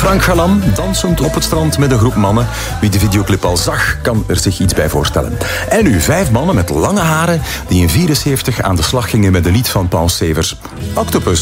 Frank Galan dansend op het strand met een groep mannen. Wie de videoclip al zag, kan er zich iets bij voorstellen. En nu 5 mannen met lange haren die in 74 aan de slag gingen met een lied van Paul Severs. Octopus.